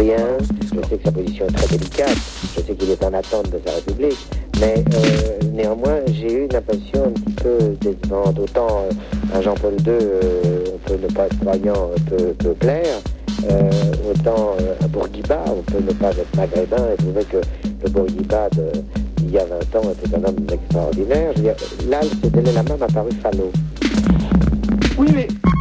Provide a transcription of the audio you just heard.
rien. Je sais que sa position est très délicate. Je sais qu'il est en attente de sa République. Mais néanmoins, j'ai eu une impression un petit peu décevante. Autant à Jean-Paul II, on peut ne pas être croyant, peut plaire. Autant à Bourguiba, on peut ne pas être maghrébin et trouver que le Bourguiba d'il y a 20 ans était un homme extraordinaire. Je veux dire, là, ce Dalai Lama m'a paru falot. Oui, mais